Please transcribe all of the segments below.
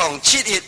071。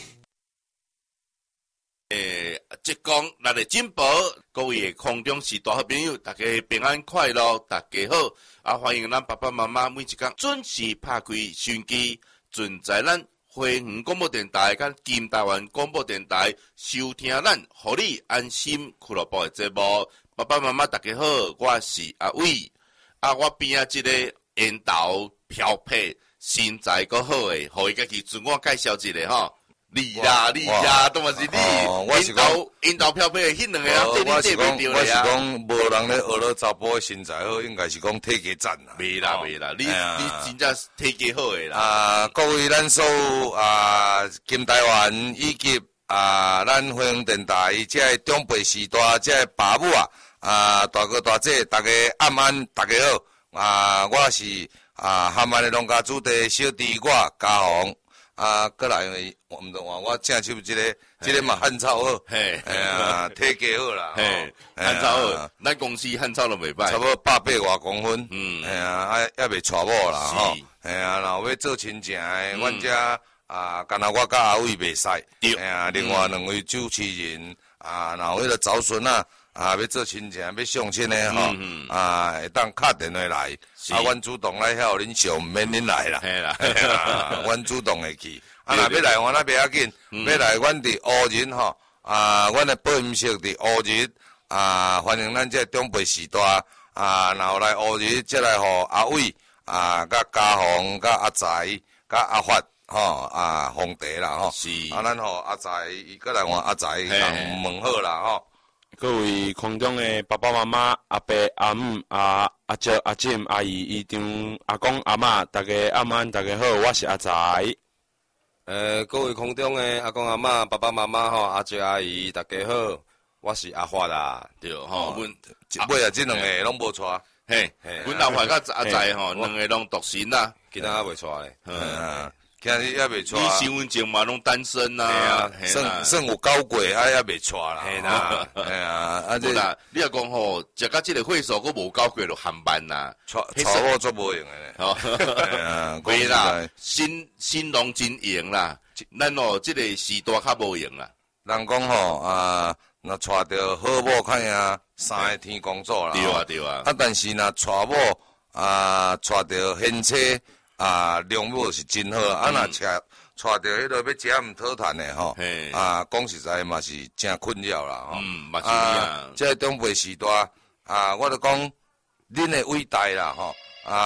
即讲咱的进步，各位的空中时代好朋友，大家平安快乐，大家好。欢迎咱爸爸妈妈每一天准时拍开收音机，准在咱花园广播电台跟金台湾广播电台收听咱互你安心俱乐部的节目。爸爸妈妈大家好，我是阿伟。我边啊这个烟头漂配身材够好的，互伊家己自我介绍一下吼。你啦，都嘛是你。 我是讲引导漂配的迄两个啊， 我是讲， 我是讲，无人咧学了查甫的身材好，应该是讲体格赞啦。 袂啦，你真正体格好诶啦。 各位咱所有金台湾以及咱花园电台即个长辈时代即个爸母大哥大姐，大家暗安，大家好。我是含安的农家主地小弟，我嘉宏。过来，我们话我正手即个嘛汉草好，体格好啦， 汉草好，咱公司汉草都袂歹， 差不多180外公分，还未娶某啦吼，若要做亲情的，阮遮干那我甲阿伟袂使，另外2位主持人若为了找孙要做亲情要相亲的吼，会当敲电话来。阮主动来遐，互恁上，毋免恁来啦。嘿啦，阮主动会去。若要来，我那袂要紧。要来，阮伫乌日吼，阮的播音室伫乌日，欢迎咱这长辈时代，然后来乌日，再来互阿伟，甲嘉宏、甲阿财、甲阿发，吼，皇帝啦吼。 是。 咱互阿财，伊过来换阿财，共问好啦吼。 各位空中的爸爸妈妈、阿伯、阿姆、阿叔、阿婶、阿姨、姨丈、阿公、阿嬷，大家晚安，大家好，我是阿财。 各位空中的阿公阿嬷、爸爸妈妈吼、阿叔阿姨，大家好，我是阿发啦， 对吼， 阮尾这2个拢无娶， 嘿，阮阿发甲阿财吼，2个拢独身啦， 今仔还未娶咧， 今日还未娶。 你身份证嘛拢单身呐， 算有交过，还未娶啦。 嘿啦， 这啦，你若讲吼，食到这个会所，佫无交过就含班啦， 娶某做无用诶咧。 吼，对啦，新郎真用啦，咱哦，这个时代较无用啦。 人讲吼若娶着好某较赢3个天公祖啦。 对啊。 但是若娶某娶着贤妻。良母是真好，若娶着迄落要食毋讨趁的吼，讲实在嘛是真困扰啦吼。 嘛是啊。 即个长辈时代我就讲恁的伟大啦吼，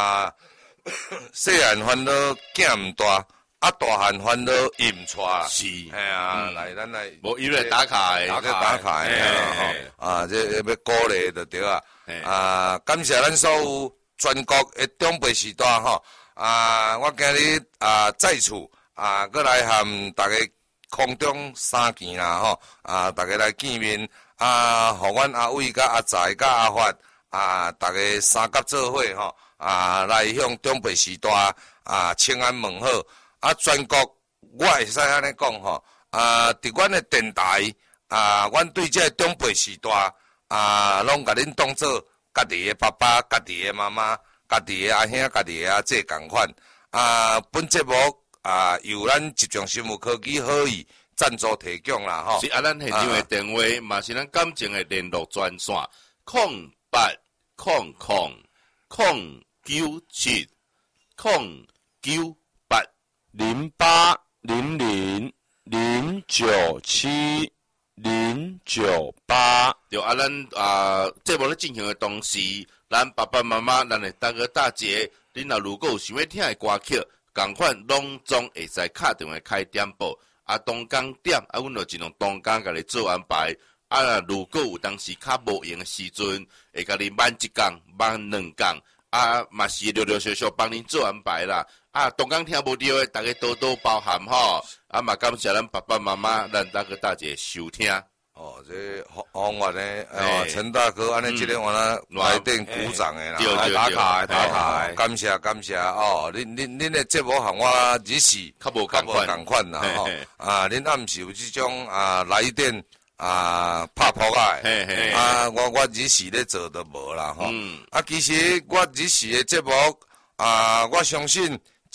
细汉烦恼囝毋大，大汉烦恼伊毋娶啦。 是。 来咱来。 无伊来打卡的。 打卡的吼，这要鼓励就对啊。感谢咱所有全国的长辈时代吼。我今日再次过来和大家空中相见啦吼，大家来见面，互阮阿伟、甲阿财、甲阿发，大家三甲做伙吼，来向长辈时代请安问好。全国我会使安尼讲吼，伫阮的电台，阮对这长辈时代，拢甲恁当做家己的爸爸、家己的妈妈。家己的阿兄、家己的阿姐共款，本节目由咱集中新闻科技好意赞助提供啦吼。 是咱现场的电话嘛是咱感情的联络专线0800097098 0800097098。 就咱节目咧进行的同时。咱爸爸妈妈，咱的大哥大姐，恁若如果有想要听的歌曲，共款拢总会使敲电话开点播。当工点，阮就尽量当工甲你做安排。如果有当时较无闲的时阵，会甲你慢1工、慢2工，嘛是陆陆续续帮恁做安排啦。当工听无到的，大家多多包涵吼。嘛感谢咱爸爸妈妈，咱大哥大姐收听。 这方案呢，陈大哥，安尼即个我来电鼓掌的啦， 来打卡， 感谢哦，恁的节目和我日时较无共款啦吼，恁暗时有即种来电拍扑仔，我日时咧做都无啦吼，其实我日时的节目我相信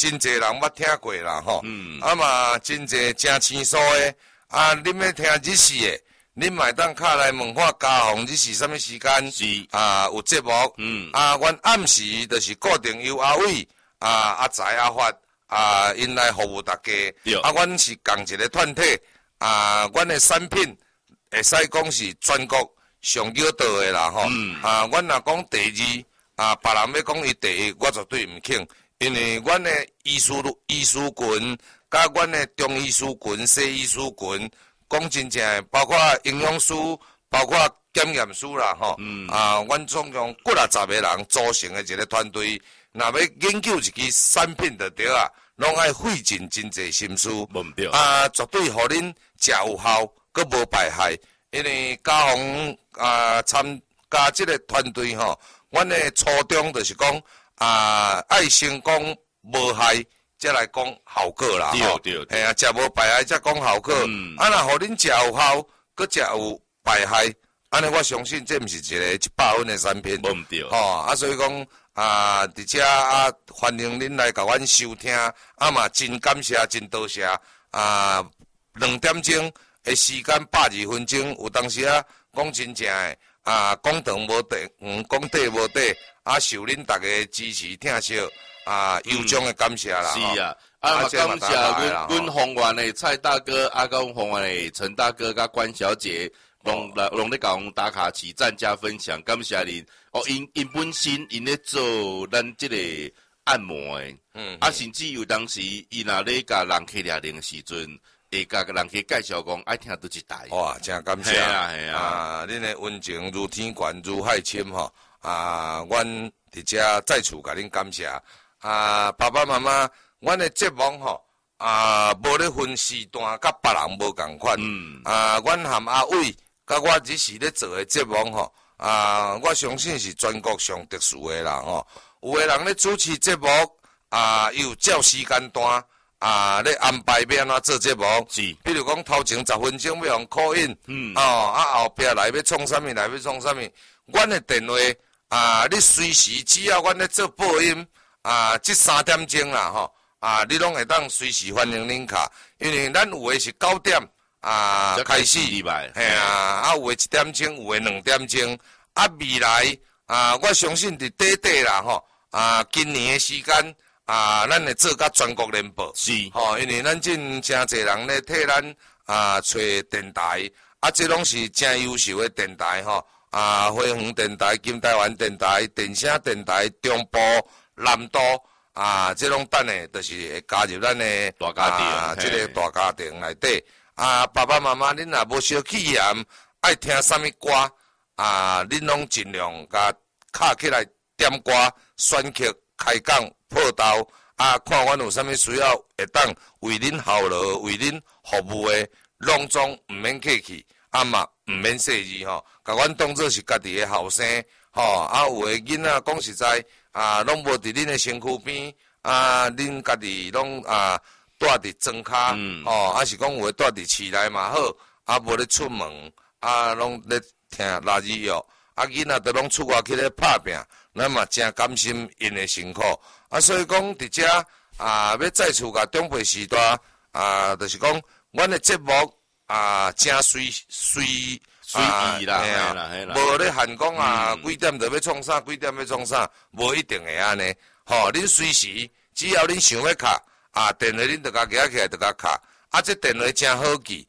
真侪人捌听过啦吼。啊嘛，真侪真清楚的。啊，恁要听日视的，恁嘛会当敲来问看家访日视什么时间？ 是啊，有节目。啊，阮暗时就是固定由阿伟、阿财、阿发因来服务大家。啊，阮是共一个团体。啊，阮的产品会使讲是全国上叫道的啦吼。啊，阮若讲第二，别人要讲伊第一，我绝对毋肯，因为阮的医师群，甲阮的中医师群、西医师群，讲真正的，包括营养师，包括检验师啦吼。阮总共60个人组成的一个团队，若要研究一支产品就对啊。拢爱费尽真侪心思，绝对互恁食有效，佮无败害。因为家访参加即个团队吼，阮的初衷就是讲爱成功无害，才来讲效果啦。 对， 嘿啊，食无败害才讲效果。若互恁食有效，佮食有败害，安尼我相信这毋是一个100分的产品。所以讲。伫遮欢迎恁来甲阮收听，嘛真感谢，真多谢。2点钟的时间82分钟，有当时讲真正的，讲长无短，讲短无短，受恁大家支持听惜，由衷的感谢啦。 是啊，嘛感谢阮宏源的蔡大哥，甲阮宏源的陈大哥，甲关小姐。拢咧甲阮打卡起赞加分享，感谢恁。因本身因咧做咱即个按摩诶，甚至有当时伊若咧甲人客掠铃时阵，会甲人客介绍讲爱听倒一台。 哇，真感谢！恁诶温情如天悬如海深吼。阮伫遮再次甲恁感谢。爸爸妈妈，阮诶节目吼，无咧分时段，甲别人无共款。阮含阿伟。甲我日时咧做诶节目吼，我相信是全国上特殊诶啦吼。有诶人咧主持节目，有照时间段，咧安排要安怎做节目。 是， 比如讲头前10分钟要用call in，后壁来要创啥物，来要创啥物。阮诶电话，你随时只要阮咧做播音，即3点钟啦吼，你拢会当随时欢迎恁卡，因为咱有诶是9点。开始，嘿有诶1点钟，有诶2点钟，未来我相信伫底啦吼，今年诶时间，咱会做甲全国联播， 是， 因为咱真侪人咧替咱找电台，这拢是真优秀诶电台吼，花园电台、金台湾电台、电声电台、中部、南都，这拢等诶，就是会加入咱诶大家庭，即个大家庭内底。爸爸妈妈，恁若无小气焰，爱听啥物歌，恁拢尽量甲敲起来点歌，选曲开讲报道，看阮有啥物需要，会当为恁效劳，为恁服务的，拢总毋免客气，嘛毋免细字吼，甲阮当作是家己的后生，吼，有的囡仔讲实在，拢无伫恁的身躯边，恁家己拢住伫庄骹，是讲有诶住伫市内嘛好，无咧出门，拢咧听垃圾药，囡仔都拢出外去咧拍拼，咱嘛真甘心因诶辛苦，所以讲伫遮要再次甲中培时代，就是讲阮诶节目真随意啦，无咧限讲几点就要创啥，几点要创啥，无一定会安尼，恁随时只要恁想要卡。电话恁著甲举起来，著甲敲。这电话真好记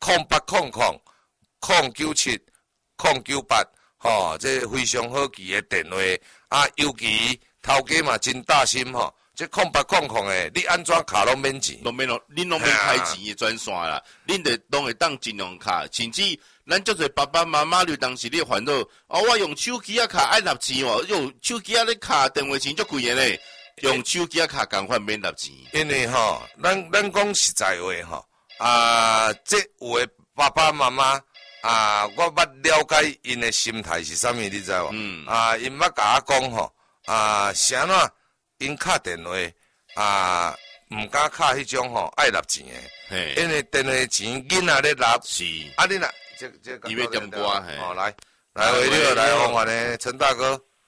，0800-097-098，这非常好记的电话。尤其头家嘛真大心吼，这0800的，你安怎敲拢免钱？ 拢免咯，恁拢免开钱的专线啦，恁得拢会当尽量敲，甚至咱足侪爸爸妈妈就当时咧烦恼，我用手机敲爱纳钱哦，用手机咧敲电话钱足贵的咧。用手机卡共款免纳钱， 因为咱讲实在话这有诶爸爸妈妈我捌了解因诶心态是啥物，你知无？因捌甲我讲啥怎因敲电话毋敢敲迄种爱纳钱诶，因为电话钱囡仔咧纳， 是你若伊要点歌， 来，为了来访问诶陈大哥。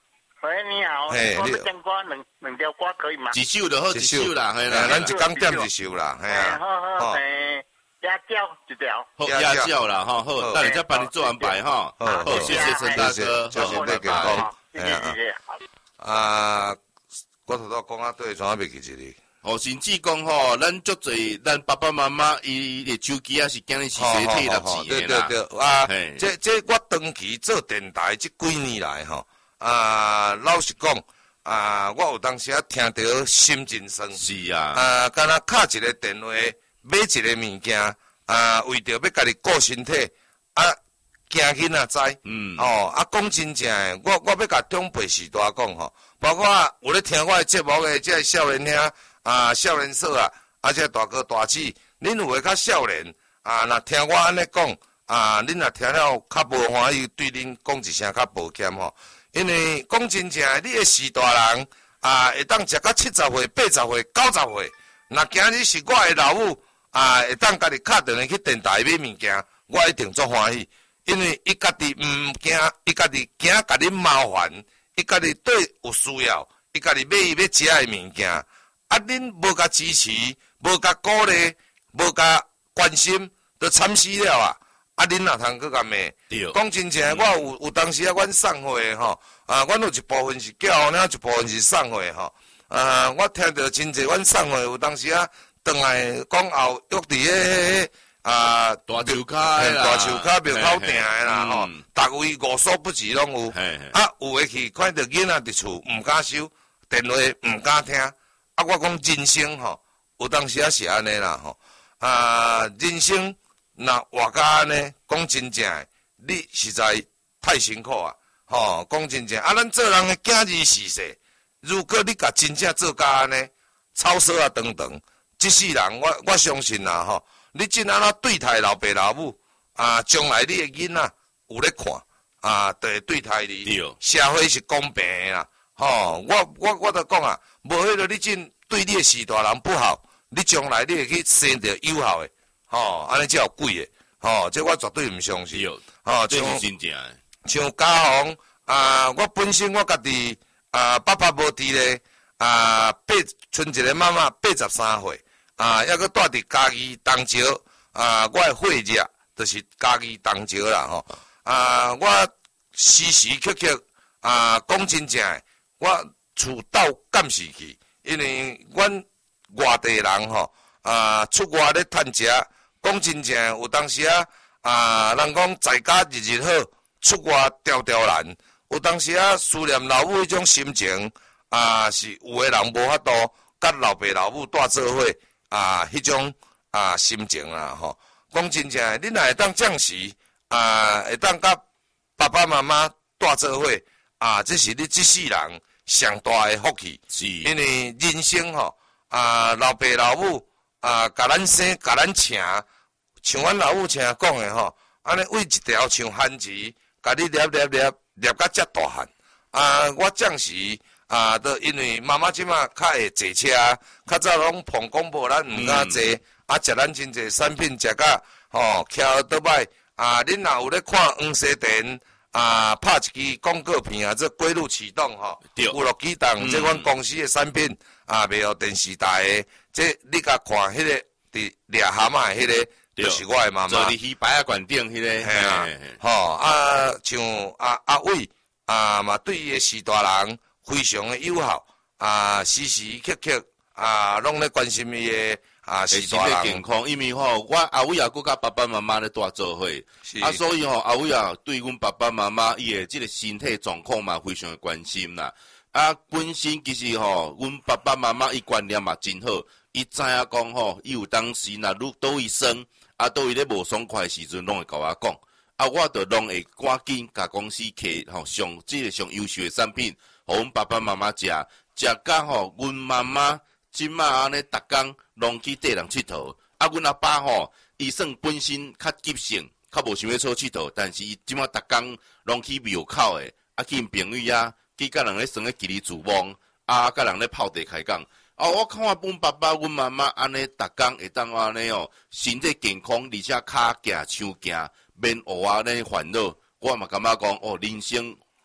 喂，你好，我们讲歌两条歌可以吗？ 一首就好，一首啦，嘿啦， 咱一讲点一首啦，嘿啊， 好，鸭叫一条， 好鸭叫啦，哈，好，那人家帮你做安排哈，好，谢谢陈大哥， 谢谢你健康， 谢谢，好。 我头拄讲啊，对，怎啊袂记一个？ 哦，甚至讲吼，咱足侪，咱爸爸妈妈伊的手机啊是今日是洗体六钱的啦。 对啊，这我长期做电台这几年来吼，老实讲，我有当时啊听到心真酸。 是啊。 敢若敲一个电话，买一个物件，为着要家己顾身体，惊囡仔知。讲真正诶，我要甲长辈时代讲吼，包括有咧听我的节目诶，这少年兄。少年嫂这大哥大姊，恁有诶较少年若听我安尼讲恁若听了较无欢喜，对恁讲一声较抱歉吼。因为讲真正，你诶时大人会当食到70岁、80岁、90岁，若今日是我诶老母会当家己敲电话去电台买物件，我一定足欢喜，因为伊家己毋惊，伊家己惊甲恁麻烦，伊家己对有需要，伊家己买伊要食诶物件。恁无甲支持，无甲鼓励，无甲关心，就惨死了恁若通去甲骂？讲真正，我有当时阮送货吼，阮有一部分是叫呢，一部分是送货吼。我听到真济，阮送货有当时转来讲后约伫大树骹庙口订的啦吼，逐位无所不至拢有。有诶去看到囡仔伫厝毋敢收，电话毋敢听。我讲人生吼，有当时是安尼啦吼。人生若活甲安尼，讲真正诶，你实在太辛苦啊！吼，讲真正，咱做人诶，今日是世，如果你甲真正做甲安尼，草蛇长长，即世人我相信啦吼，你真安怎对待老爸老母将来你诶囡仔有咧看就会对待你。社会是公平诶啦。吼，我著讲无迄个你真对你诶时大人不好，你将来你会去生着有效诶，安尼才有鬼诶，这我绝对毋相信。 这是真正诶。 像家宏我本身我家己爸爸无伫咧剩一个妈妈83岁抑阁住伫家己东石我诶血热就是家己东石啦吼我时时刻刻讲真正诶。我厝斗监视去，因为阮外地人吼出外咧趁食，讲真正有当时人讲在家日日好，出外条条难。有当时思念老母迄种心情是有诶人无法度甲老爸老母带做伙迄种心情啦吼。讲真正，恁若会当暂时会当甲爸爸妈妈带做伙。这是你这世人上大诶福气，因为人生吼老爸老母甲咱生甲咱请，像阮老母请讲诶吼，安尼为一条像番薯，甲你捏甲遮大汉我暂时都因为妈妈即马较会坐车，较早拢碰广播咱毋敢坐，食咱真济产品食甲徛倒摆恁若有咧看黄西电。拍一支广告片这轨路启动有落启动，这阮公司的产品卖互电视台的，这你甲看迄个伫掠蛤蟆的迄个，就是我的妈妈。坐伫鱼排馆顶迄个。 像阿伟嘛，对伊的时大人非常的友好时时刻刻拢咧关心伊的。 时大人健康，因为我阿伟也搁甲爸爸妈妈咧带做伙，所以阿伟对阮爸爸妈妈伊的即个身体状况嘛非常的关心啦。本身其实阮爸爸妈妈伊观念嘛真好，伊知影讲伊有当时若倒位生倒位咧无爽快的时阵，拢会甲我讲，我着拢会赶紧甲公司摕上即个上优秀的产品，互阮爸爸妈妈食甲阮妈妈。即马安尼，逐工拢去缀人佚佗。阮阿爸伊算本身较急性，较无想要出佚佗，但是伊即马逐工拢去庙口诶，去因朋友去甲人咧耍咧吉利主翁，甲人咧泡茶开讲。我看阮爸爸、阮妈妈安尼，逐工会当安尼身体健康，而且骹行、手行，免学安尼烦恼。我嘛感觉讲人生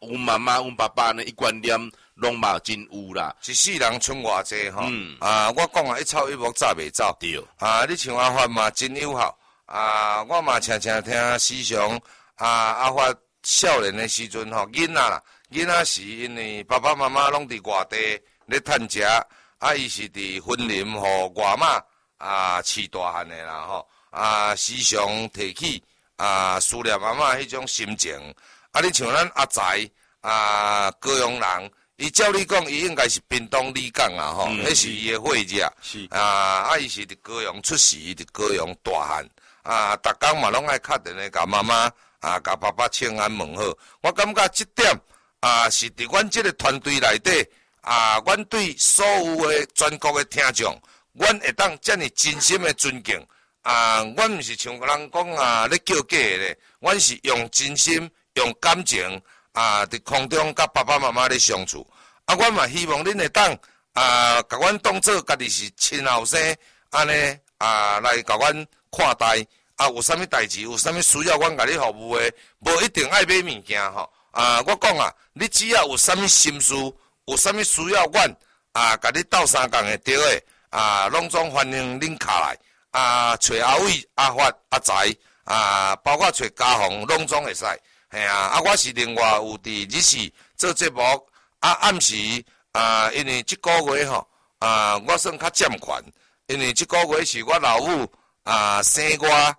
阮妈妈、阮爸爸呢，伊观念拢嘛真有啦。 一世人剩偌济吼，我讲啊，一草一木早袂走。 对， 你像阿发嘛真友好，我嘛常常听时常阿发少年的时阵吼，囡仔是因为爸爸妈妈拢伫外地咧趁食，伊是伫婚林互外妈饲大汉的啦吼，时常提起思念妈妈迄种心情。你像咱阿财高雄人，伊照理讲，伊应该是屏东李港吼，迄是伊的血迹。 是伊是伫高雄出世，伫高雄大汉。逐工嘛拢爱敲电话甲妈妈甲爸爸请安问好。我感觉即点是伫阮即个团队内底阮对所有的全国的听众，阮会当遮尔真心的尊敬。阮毋是像人讲咧叫价咧，阮是用真心、用感情伫空中甲爸爸妈妈咧相处。阮嘛希望恁会当甲阮当做家己是亲后生，安尼来甲阮看待。有啥物代志，有啥物需要，阮甲你服务的，无一定爱买物件吼。我讲你只要有啥物心事，有啥物需要，阮甲你斗相共的对的，拢总欢迎恁卡来。找阿伟、阿发、阿财，包括找家宏，拢总会使。我是另外有伫日市做节目，暗时因为即个月吼，我算较占权，因为即个月是我老母生我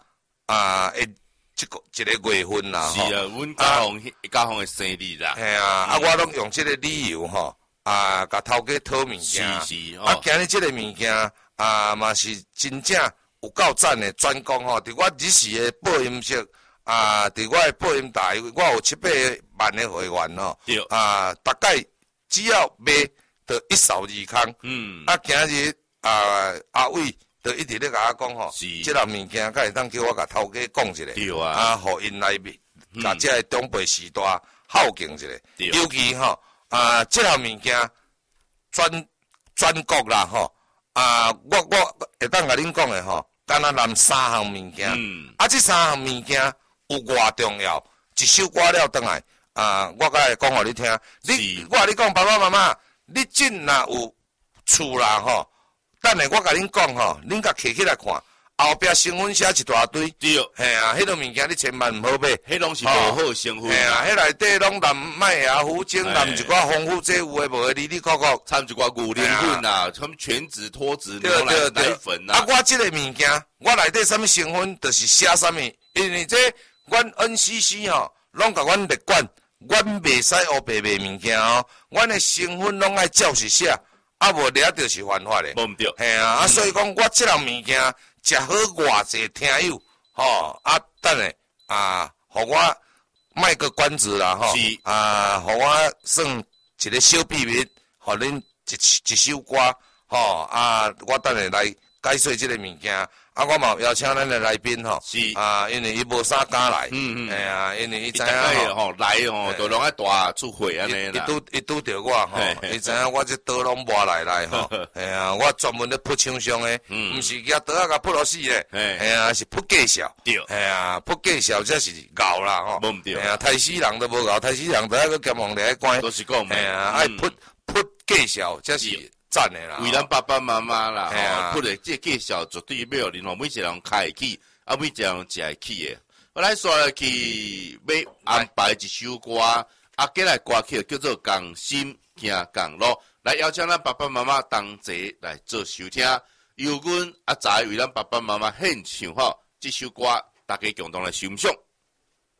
一个月份啦。 是啊，阮家宏的生日啦。 我拢用即个理由吼，甲头家讨物件。 是。 今日即个物件嘛是真正有够赞的，专讲吼，伫我日时的播音室伫我的播音台，我有7-8万的会员吼。 对。 大概只要买就一扫而空。今日阿伟。就一直咧甲我讲吼，即项物件，敢会当叫我甲头家讲一下，互因来甲即个长辈时代孝敬一下。尤其吼，即项物件全国啦吼，我会当甲恁讲的吼，敢若3项物件，即3项物件有偌重要，一首歌了转来，我甲会讲互你听。我甲你讲，爸爸妈妈，你真若有厝啦吼。等下我甲恁讲吼，恁甲摕起来看，后壁成分写一大堆。 对， 迄种物件你千万毋好买。 迄拢是无好成分。 迄内底拢含麦芽糊精，含一寡防腐剂有诶无诶，里里扣扣， 掺一寡牛奶粉啊，什么全脂、脱脂牛奶奶粉啊。 我即个物件，我内底啥物成分，就是写啥物，因为这阮 NCC 吼，拢甲阮列管，阮袂使黑白卖物件哦，阮诶成分拢爱照实写。无掠着是犯法的， 无毋对。 所以讲我即项物件食好偌济听友，等下互我卖个关子啦，吼，互我算一个小秘密，互恁一首歌，吼，我等下来解说即个物件。我嘛邀请咱的来宾吼，因为伊无啥敢来，因为伊知影吼来吼，都拢爱大出会安尼啦。 伊拄着我吼，伊知影我这刀拢磨来吼，我专门咧扑枪上诶，毋是举刀甲扑落死咧，是扑介绍，扑介绍才是咬啦吼， 无毋对， 杀死人都无咬，杀死人都爱个监防咧关， 都是讲， 爱扑介绍才是。赞的啦， 为咱爸爸妈妈啦，吼，不然这介绍绝对没有人吼，每一个人开会起，每一个人食会起的。我来说去要安排一首歌，过来歌曲叫做《共心行共路》，来邀请咱爸爸妈妈同齐来做收听，由阮阿财为咱爸爸妈妈献唱吼，这首歌大家共同来欣赏。